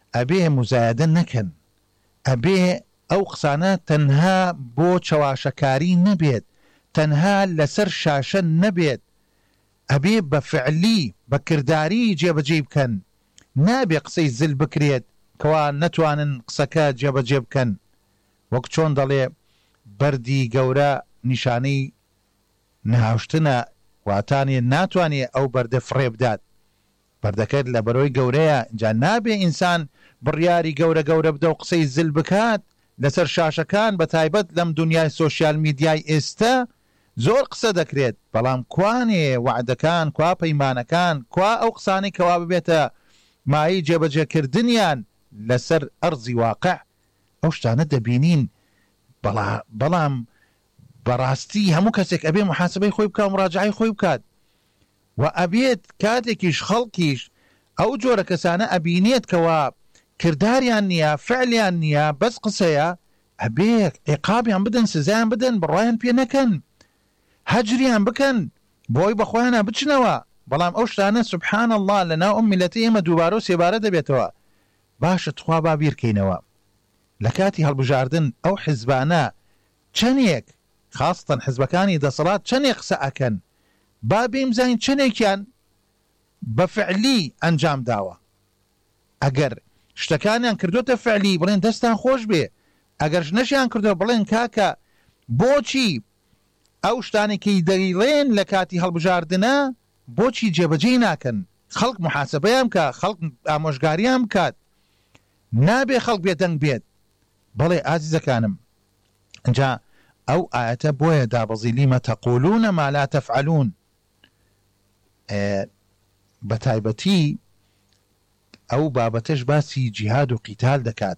ئەبێ مزایدە نەکەن، ئەبێ ئەو قسانە تەنها بۆ چەواشەکاری نەبێت، تەنها لەسەر شاشە نەبێت، ئەبێ بە فعلی بە کردداری جێبەجێ بکەن، نابێ قسەی زل بکرێت کەوا نەتوانن قسەکە جێبەجێ بکەن. وەک چۆن دەڵێ بەردی گەورە نیشانەی نەهاوشتنە، واتانێ ناتوانێت ئەو بەردە فڕێ بدات، بەردەکەت لە بەرەوەی گەورەیە، جا نابێ ئینسان بڕیاری گەورە گەورە بدە و قسەی زل بکات لەسەر شاشەکان، بە تایبەت لەم دنیای سۆشیال میدیای ئێستا زۆر قسە دەکرێت، بەڵام کوانێ وعدەکان، کوا پەیمانەکان، کوا ئەو قسانەی کەوا ببێتە مایی جێبەجێکردنیان لەسەر ئەرزی واقع، ئەو شتانە دەبینین. بەڵام بەڕاستی هەموو کەسێک ئەبێ محاسبەی خۆی بکات و مراجعەی خۆی بکات، و ئەبێت کاتێکیش خەڵکیش ئەو جۆرە کەسانە ئەبینێت کەوا کرداریان نییە، فعلیان نییە، بەس قسەیە، ئەبێ عقابیان بدەن، سزایان بدەن، بڕایان پێ نەکەن، هەجریان بکەن، بۆی بەخۆیانە بچنەوە. بەڵام ئەو شتانە سبحان الله لەناو ئەم میلەتی ئێمە دووبارە و سێبارە دەبێتەوە. باشە تخوا با بیرکەینەوە لە کاتی هەڵبژاردن ئەو حیزبانە چەندێک، خاستن حیزبەکانی دەسەڵات چەندێک قسە ئەکەن، با بێمزین چەندێکیان بە فعلی ئەنجام داوە. ئەگەر شتەکانیان کردوتە فعلی بڵێن دەستان خۆش بێ، ئەگەر نەشیان کردو بڵێن کاکە بۆچی ئەو شتانێکی دەیڵێن لە کاتی هەڵبژاردنە بۆچی جێبەجێ ناکەن، خەڵک محاسبەیان بکە، خەڵک ئامۆژگاریان بکات، نابێ خەڵک بێدەنگ بێت. بەڵێ ئازیزەکانم، ئەنجا ئەو ئاەتە بۆیە دابەزی لیمە تەقولون ما لا تفعلون، بە تایبەتی ئەو بابەتەش باسی جیهاد و قیتال دەکات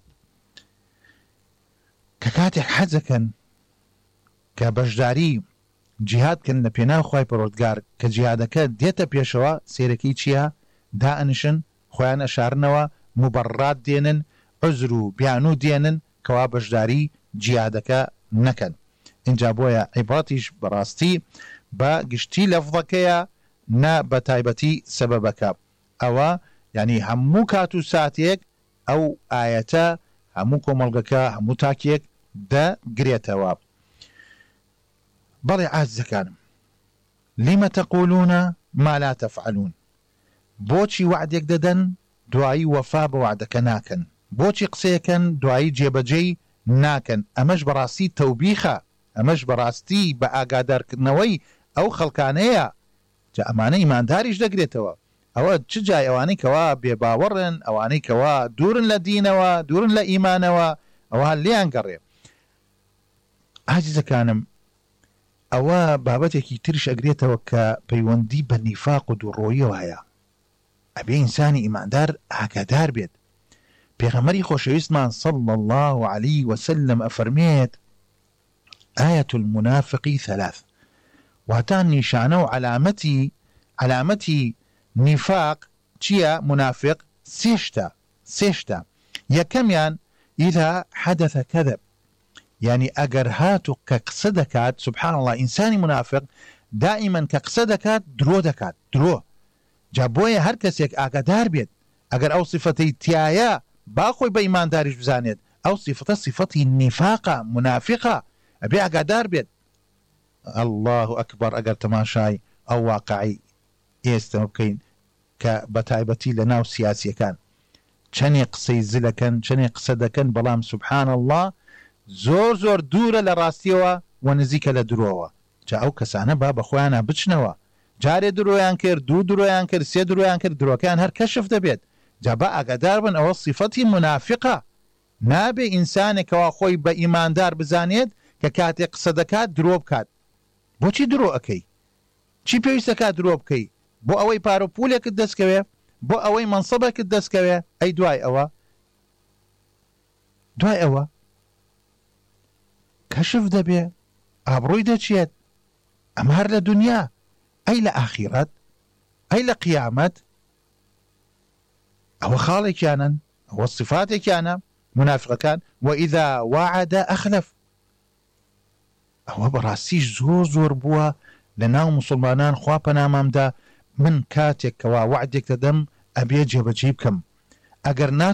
کە کاتێک حەزەکەن کە بەشداری جیهادکەن لە پێناو خوای پەروەردگار، کە جیهادەکە دێتە پێشەوە، سێرەکەی چییە؟ دائنشن، خۆیان ئەشارنەوە، مبەڕات دێنن، عزر و بیانوو دێنن کەوا بەشداری جیهادەکە نەکەن. اینجا بۆیە عیبڕەتیش بەڕاستی بە گشتی لەفظەکەیە، نە بە تایبەتی سەبەبەکە. ئەوە یعنی هەموو کات و ساتێک ئەو ئاەتە هەموو کۆمەڵگەکە هەموو تاکێک دەگرێتەوە. بەڵێ ئازیزەکانم، لیمە تەقولونە ما لا تفعلون، بۆچی وعدێک دەدەن دوایی وەفا بە وعدەکە ناکەن، بۆچی قسەیەکەن دوایی جێبەجێی ناکەن؟ ئەمەش بەڕاستی تەوبیخە، ئەمەش بەڕاستی بە ئاگادارکردنەوەی ئەو خەڵکانەیە، جا ئەمانە ئیمانداریش دەگرێتەوە. ئەوە چ جای ئەوانەی کەوا بێباوەڕن، ئەوانەی کەوا دوورن لە دینەوە، دوورن لە ئیمانەوە، ئەوە لیان گەڕێ. ئازیزەکانم، ئەوە بابەتێکی ترش ئەگرێتەوە کە پەیوەندی بە نیفاق و دووڕۆییەوە هەیە. ئەبێ ئینسانی ئیماندار ئاگادار بێت. پێغەمبەری خۆشەویستمان صلی الله عليه وسلم ئەفەرمێت آية المنافق ثلاث، واتان نیشانە و علامەتی نفاق چییە؟ منافق سێشتە. یەکەمیان إذا حدث كذب، يعني ئەگەر هاتو کە قسە دەکات، سبحان الله ئینسانی منافق دائما کە قسە دەکات درۆ دەکات، درۆ. جا بۆیە هەر کەسێک ئاگادار بێت، ئەگەر ئەو صفەتەی تایە با خۆی بە ئیمانداریش بزانێت، ئەو صفەتە صفەتی نیفاقە، منافقە، ئەبێ ئاگادار بێت. الله ئەکبەر، ئەگەر تەماشای ئەو واقعی ئێستا بکەین کە بە تایبەتی لە ناو سیاسیەکان چەندێک قسەی زلەکەن، چەندێک قسە دەکەن، بەڵام سبحان الله زۆر دوورە لە ڕاستیەوە و نزیکە لە درۆوە. جا ئەو کەسانە با بەخۆیانە بچنەوە، جارێ درۆیان کرد، دوو درۆیان کرد، سێ درۆیان کرد، درۆکەیان هەر کەشف دەبێت. جا با ئاگادار بن، ئەوە صفەتی منافقە. نابێ ئینسانێکەوە خۆی بە ئیماندار بزانێت کە کاتێک قسە دەکات درۆ بکات. بۆچی درۆ ئەەکەی؟ چی پێویستەکە درۆ بکەی؟ بۆ ئەوەی پارۆپولێکت دەستکەوێ، بۆ ئەوەی منسەبێکت دەستکەوێ؟ ئەی دوای ئەوە کەشف دەبێ، ئابڕووی دەچێت. ئەمە هەر لە دنیا، ئەی لە ئاخیرەت، ئەی لە قیامەت. ئەوە خاڵێکیانن، ئەوە صفاتێکیانە منافقەکان. وإذا وعد أخلف، ئەوە بەڕاستیش زۆر بووە لە ناو مسلمانان. خوا پەنامامدا من کاتێک کەوا وعدێک دەدەم ئەبێ جێبەجێ بکەم، ئەگەر